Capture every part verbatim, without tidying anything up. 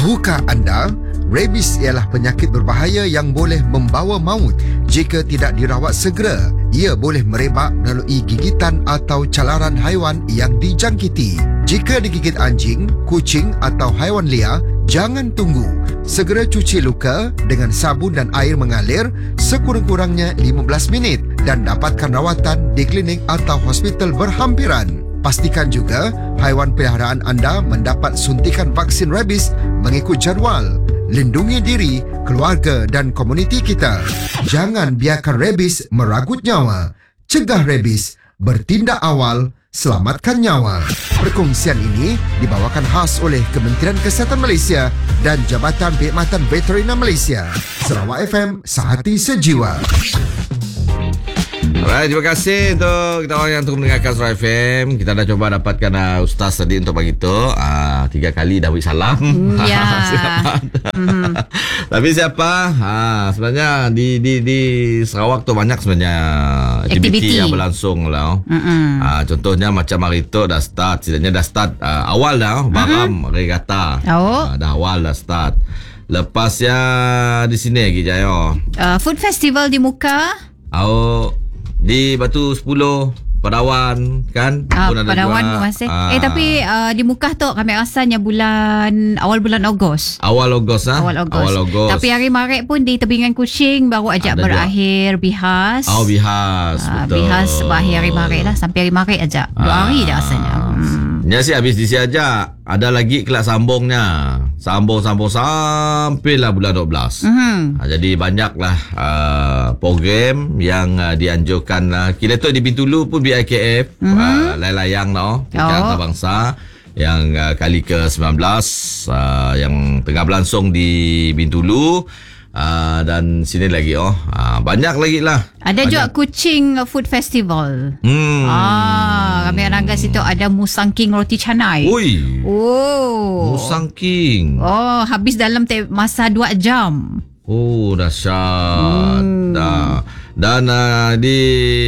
Tahukah anda, rabies ialah penyakit berbahaya yang boleh membawa maut jika tidak dirawat segera. Ia boleh merebak melalui gigitan atau calaran haiwan yang dijangkiti. Jika digigit anjing, kucing atau haiwan liar, jangan tunggu. Segera cuci luka dengan sabun dan air mengalir sekurang-kurangnya lima belas minit dan dapatkan rawatan di klinik atau hospital berhampiran. Pastikan juga haiwan peliharaan anda mendapat suntikan vaksin rabies mengikut jadual. Lindungi diri, keluarga dan komuniti kita. Jangan biarkan rabies meragut nyawa. Cegah rabies, bertindak awal, selamatkan nyawa. Perkongsian ini dibawakan khas oleh Kementerian Kesihatan Malaysia dan Jabatan Perkhidmatan Veteriner Malaysia. Sarawak F M, sehati sejiwa. Alright, terima kasih untuk kita orang yang terus mendengarkan Sarawak F M. Kita dah cuba dapatkan uh, Ustaz tadi untuk pagi tu. Uh, tiga kali dah beri salam. Ya. mm-hmm. Tapi siapa? Ha, sebenarnya di di di Sarawak tu banyak sebenarnya aktiviti yang berlangsung lah. Mm-hmm. Uh, contohnya macam hari tu dah start. Setidaknya dah start uh, awal dah. Baram mm-hmm. regata. Oh. Uh, dah awal dah start. Lepasnya di sini lagi Jayo. Uh, food festival di Muka. Oh. Di Batu sepuluh Padawan kan uh, pun ada Padawan juga. masih. Uh, eh tapi uh, di Mukah tu kami rasanya bulan awal bulan Ogos. Awal Ogos ah. Awal Ogos. Awal Ogos. Tapi hari Maret pun di Tebingan Kuching baru ajak ada berakhir juga. Bihas. Oh Bihas uh, betul. Bihas berakhir hari Maret lah, sampai hari Maret ajak. Dua uh, hari dah rasanya. Hmm. Ya sih habis di sini ajak. Ada lagi kelak sambungnya. Sambung-sambung sampailah bulan dua belas. Mm-hmm. Uh, jadi banyaklah uh, program yang uh, dianjurkan. Uh, kita tu di Bintulu pun B I K F. Mm-hmm. Uh, layang-layang no. Bukan oh. antarabangsa. Yang uh, kali ke sembilan belas. Uh, yang tengah berlangsung di Bintulu. Uh, dan sini lagi oh uh, banyak lagi lah. Ada banyak. Juga Kuching Food Festival. Hmm. Ah, kami Rangga situ ada Musang King roti canai. Ui. Oh. Musang King. Oh, habis dalam te- masa dua jam. Oh, dahsyat. Hmm. Dah. Dan uh, di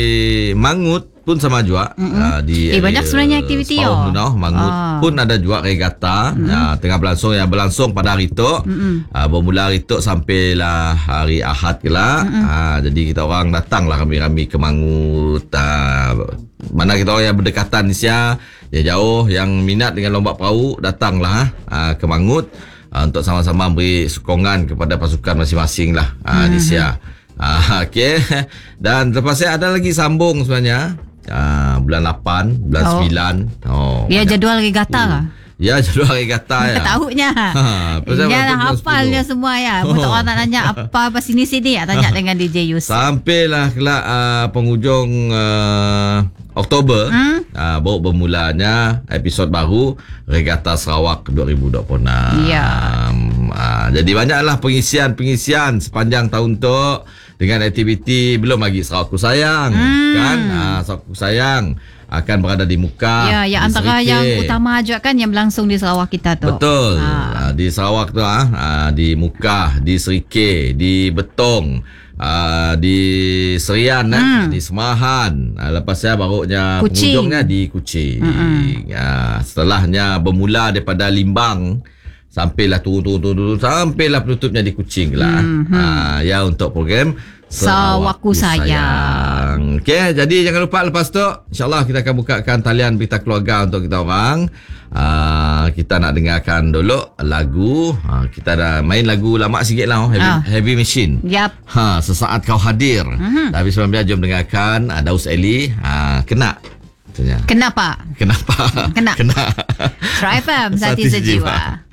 Mangut pun sama juga. Uh, di eh, banyak sebenarnya aktiviti oh. No, Mangut ah. pun ada juga regata mm. uh, tengah berlangsung yang berlangsung pada hari tu. Uh, bermula hari tu sampailah hari Ahad ke lah. Uh, jadi kita orang datanglah ramai-ramai ke Mangut. Uh, mana kita orang yang berdekatan di Sia, yang jauh, yang minat dengan lomba perahu, datanglah uh, ke Mangut uh, untuk sama-sama beri sokongan kepada pasukan masing-masing lah uh, mm. di Sia. Uh, okay. Dan lepas saya ada lagi sambung sebenarnya. Uh, bulan lapan, bulan oh. sembilan. Oh, ya jadual regata lah. Ya jadual regata ya. Tahunya. Ha, ya hafalnya semua ya. Oh. Untuk orang nak tanya apa apa sini sini ya tanya dengan D J Yus. Sampailah kelak uh, penghujung uh, Oktober hmm? uh, baru bermulanya episod baru Regata Sarawak dua ribu dua puluh enam. Ya. Um, uh, jadi banyaklah pengisian-pengisian sepanjang tahun tu. Dengan aktiviti belum lagi Sarawakku Sayang hmm. kan uh, Sarawakku Sayang akan berada di Muka. Ya, yang antara Serike. Yang utama juga kan yang berlangsung di Sarawak kita tu. Betul. Ha. Uh, di Sarawak tu ah uh, di Muka, di Serike, di Betong, uh, di Serian hmm. eh, di Semahan. Uh, lepas saya barunya Kuching. penghujungnya di Kuching. Hmm. Uh, setelahnya bermula daripada Limbang sampailah turun-turun sampailah penutupnya di Kuching lah. Mm-hmm. Ha, ya untuk program Sarawakku Sayang. Sayang. Okey, jadi jangan lupa lepas tu insya-Allah kita akan bukakan talian berita keluarga untuk kita orang. Uh, kita nak dengarkan dulu lagu. Uh, kita dah main lagu lama sikit lah, Heavy, ah. Heavy Machine. Yap. Ha, sesaat kau hadir. Mm-hmm. Tapi sebelum dia jom dengarkan uh, Daus Eli. Uh, kena Kenapa? Kenapa? Kena. Kena. Try F M, sehati sejiwa.